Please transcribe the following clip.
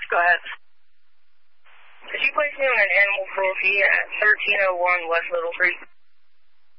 Go ahead. Could you place me on an animal cruelty at 1301 West Little Creek?